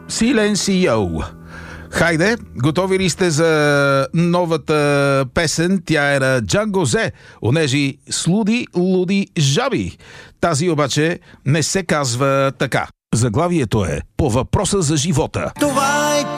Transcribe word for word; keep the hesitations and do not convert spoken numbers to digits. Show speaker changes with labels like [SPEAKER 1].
[SPEAKER 1] Силенсио. Хайде, готови ли сте за новата песен? Тя е на Джанго Зе, онежи слуди, луди, жаби. Тази обаче не се казва така. Заглавието е "По въпроса за живота".
[SPEAKER 2] Това